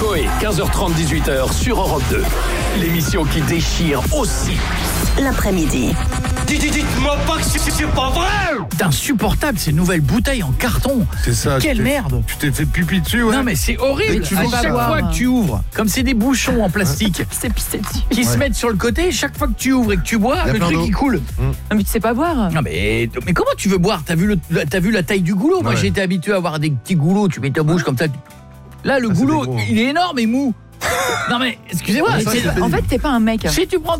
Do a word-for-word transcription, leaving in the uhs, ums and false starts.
Coé, quinze heures trente, dix-huit heures sur Europe deux. L'émission qui déchire aussi l'après-midi. Dites-moi pas que c'est, c'est pas vrai. C'est insupportable ces nouvelles bouteilles en carton. C'est ça. Quelle merde. Tu t'es fait pipi dessus, ouais. Non mais c'est horrible. tu À vas chaque boire. fois que tu ouvres, comme c'est des bouchons en plastique C'est pissé dessus. qui se Ouais. mettent sur le côté, chaque fois que tu ouvres et que tu bois, Il y a le plein truc d'eau. il coule. Non, mais tu sais pas boire. Non mais mais comment tu veux boire? T'as vu le t'as vu la taille du goulot? Moi Ouais. j'ai été habitué à avoir des petits goulots, tu mets ta bouche comme ça. Là le Ah, c'est goulot, des gros. il est énorme et mou. Non mais excusez-moi, Mais c'est- c'est- en fait, t'es pas un mec. si tu prends